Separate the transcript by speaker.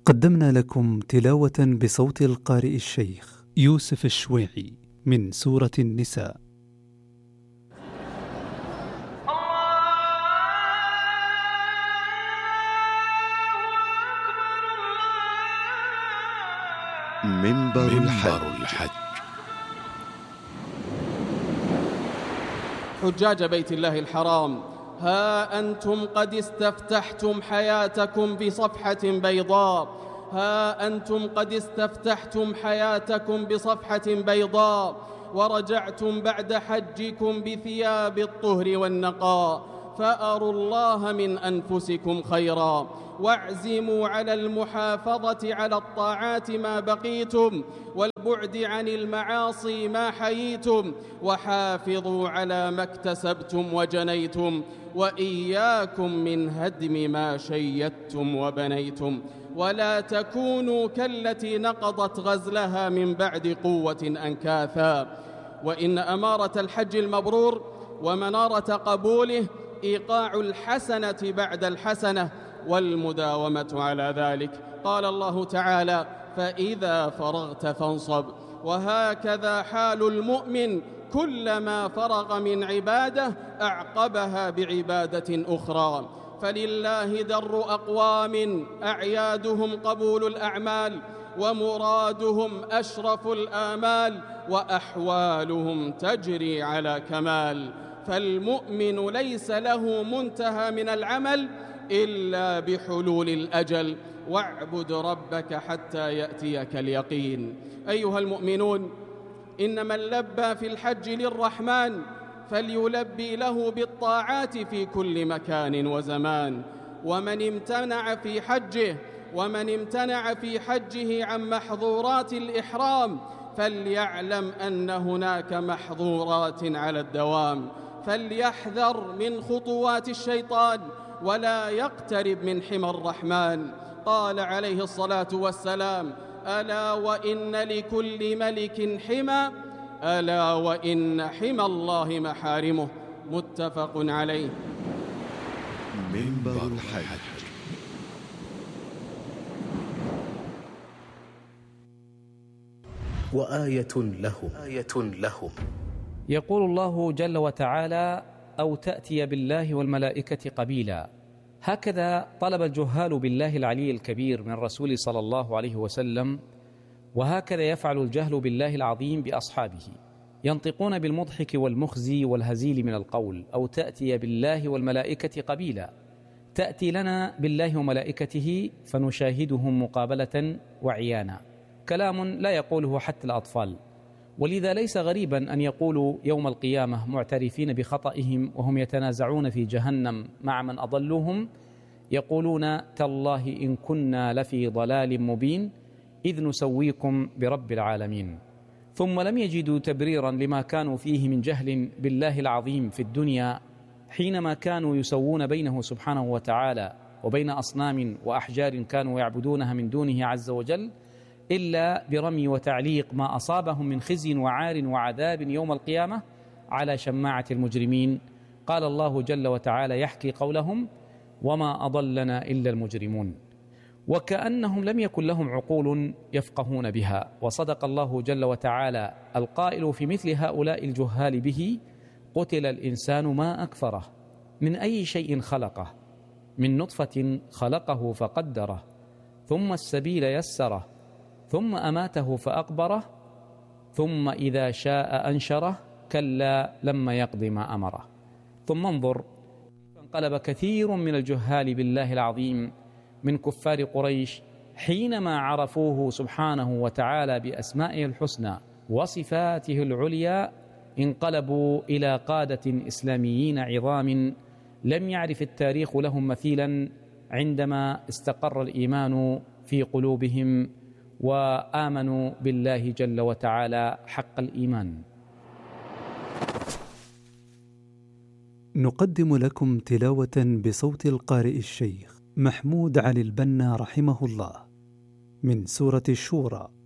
Speaker 1: قدمنا لكم تلاوة بصوت القارئ الشيخ يوسف الشويعي من سورة النساء.
Speaker 2: منبر الحج.
Speaker 3: حجاج بيت الله الحرام، ها أنتم قد استفتحتم حياتكم بصفحة بيضاء، ها أنتم قد استفتحتم حياتكم بصفحة بيضاء، ورجعتم بعد حجكم بثياب الطهر والنقاء، فأروا الله من أنفسكم خيرا، واعزموا على المحافظة على الطاعات ما بقيتم، والبعد عن المعاصي ما حييتم، وحافظوا على ما اكتسبتم وجنيتم، وإياكم من هدم ما شيدتم وبنيتم، ولا تكونوا كالتي نقضت غزلها من بعد قوة أنكاثا. وإن أمارة الحج المبرور ومنارة قبوله إيقاع الحسنة بعد الحسنة والمداومة على ذلك. قال الله تعالى: فإذا فرغت فانصب. وهكذا حال المؤمن، كلما فرغ من عبادة أعقبها بعبادة أخرى. فلله در أقوام أعيادهم قبول الأعمال، ومرادهم أشرف الآمال، وأحوالهم تجري على كمال. فالمؤمن ليس له منتهى من العمل إلا بحلول الأجل، واعبد ربك حتى يأتيك اليقين. أيها المؤمنون، إن من لبى في الحج للرحمن فليلبي له بالطاعات في كل مكان وزمان. ومن امتنع في حجه عن محظورات الإحرام فليعلم أن هناك محظورات على الدوام، فليحذر من خطوات الشيطان ولا يقترب من حمى الرحمن. قال عليه الصلاة والسلام: ألا وإن لكل ملك حمى، ألا وإن حمى الله محارمه. متفق عليه.
Speaker 2: منبر الحج.
Speaker 4: وآية لهم
Speaker 5: يقول الله جل وتعالى: أو تأتي بالله والملائكة قبيلا. هكذا طلب الجهال بالله العلي الكبير من رسول صلى الله عليه وسلم، وهكذا يفعل الجهل بالله العظيم بأصحابه، ينطقون بالمضحك والمخزي والهزيل من القول: أو تأتي بالله والملائكة قبيلا، تأتي لنا بالله وملائكته فنشاهدهم مقابلة وعيانا. كلام لا يقوله حتى الأطفال، ولذا ليس غريبا أن يقولوا يوم القيامة معترفين بخطئهم وهم يتنازعون في جهنم مع من أضلوهم، يقولون: تالله إن كنا لفي ضلال مبين إذ نسويكم برب العالمين. ثم لم يجدوا تبريرا لما كانوا فيه من جهل بالله العظيم في الدنيا، حينما كانوا يسوون بينه سبحانه وتعالى وبين أصنام وأحجار كانوا يعبدونها من دونه عز وجل، إلا برمي وتعليق ما أصابهم من خزي وعار وعذاب يوم القيامة على شماعة المجرمين. قال الله جل وتعالى يحكي قولهم: وما أضلنا إلا المجرمون. وكأنهم لم يكن لهم عقول يفقهون بها. وصدق الله جل وتعالى القائل في مثل هؤلاء الجهال به: قتل الإنسان ما أكفره، من أي شيء خلقه، من نطفة خلقه فقدره، ثم السبيل يسره، ثم أماته فأقبره، ثم إذا شاء أنشره، كلا لما يقضي ما أمره. ثم انظر، فانقلب كثير من الجهال بالله العظيم من كفار قريش حينما عرفوه سبحانه وتعالى بأسمائه الحسنى وصفاته العليا، انقلبوا إلى قادة إسلاميين عظام لم يعرف التاريخ لهم مثيلا، عندما استقر الإيمان في قلوبهم وآمنوا بالله جل وتعالى حق الإيمان.
Speaker 1: نقدم لكم تلاوة بصوت القارئ الشيخ محمود علي البنا رحمه الله من سورة الشورى.